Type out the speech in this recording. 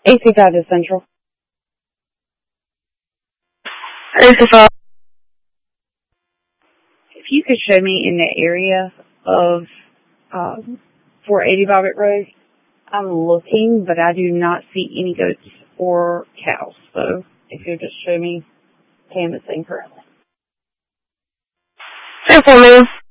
AC5 is Central. AC5. If you could show me in the area of 480 Bobbitt Road, I'm looking, but I do not see any goats or cows. So if you'll just show me canvassing currently. Hey, for me.